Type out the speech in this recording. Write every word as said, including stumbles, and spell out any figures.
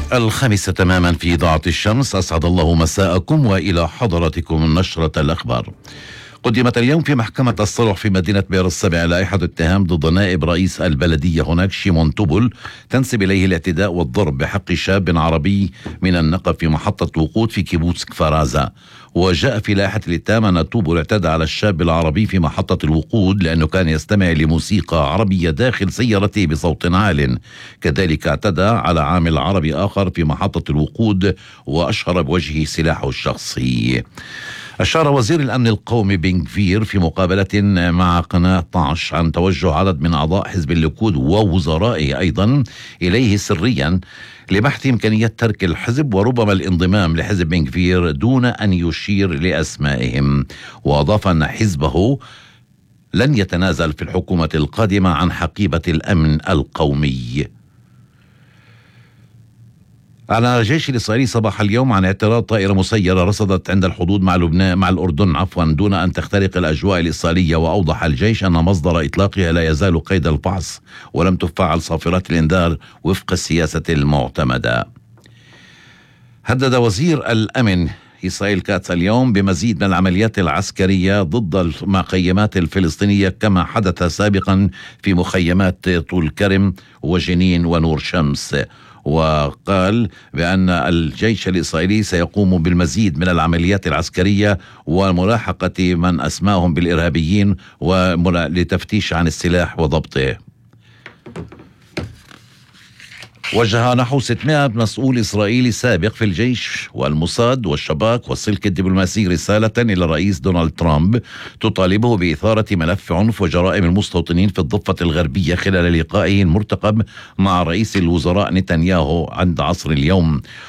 الخامسة تماما في إذاعة الشمس، أسعد الله مساءكم وإلى حضراتكم نشرة الأخبار. قدمت اليوم في محكمة الصلح في مدينة بئر السبع لائحة اتهام ضد نائب رئيس البلدية هناك شيمون توبل تنسب إليه الاعتداء والضرب بحق شاب عربي من النقب في محطة وقود في كيبوتس كفرازة. وجاء في لائحة الاتهام أن توبل اعتدى على الشاب العربي في محطة الوقود لأنه كان يستمع لموسيقى عربية داخل سيارته بصوت عال. كذلك اعتدى على عامل عربي آخر في محطة الوقود وأشهر بوجهه سلاحه الشخصي. أشار وزير الأمن القومي بن غفير في مقابلة مع قناة اثني عشر عن توجه عدد من أعضاء حزب الليكود ووزرائه أيضا إليه سريا لبحث إمكانية ترك الحزب وربما الانضمام لحزب بن غفير دون أن يشير لأسمائهم. وأضاف أن حزبه لن يتنازل في الحكومة القادمة عن حقيبة الأمن القومي. أعلن الجيش الإسرائيلي صباح اليوم عن اعتراض طائرة مسيرة رصدت عند الحدود مع لبنان مع الأردن عفوا دون أن تخترق الأجواء الإسرائيلية. وأوضح الجيش أن مصدر إطلاقها لا يزال قيد الفحص ولم تفعل صافرات الإنذار وفق السياسة المعتمدة. هدد وزير الأمن إسرائيل كاتس اليوم بمزيد من العمليات العسكرية ضد المخيمات الفلسطينية كما حدث سابقا في مخيمات طول كرم وجنين ونور شمس. وقال بأن الجيش الإسرائيلي سيقوم بالمزيد من العمليات العسكرية وملاحقة من أسماهم بالإرهابيين ولتفتيش عن السلاح وضبطه. وجه نحو ستمائة مسؤول إسرائيلي سابق في الجيش والموساد والشباك والسلك الدبلوماسي رسالة إلى الرئيس دونالد ترامب تطالبه بإثارة ملف عنف وجرائم المستوطنين في الضفة الغربية خلال لقائه المرتقب مع رئيس الوزراء نتنياهو عند عصر اليوم.